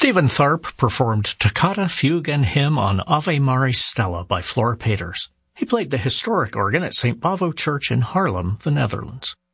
Stephen Tharp performed Toccata, Fugue, and Hymn on Ave Maris Stella by Flora Peters. He played the historic organ at St. Bavo Church in Haarlem, the Netherlands.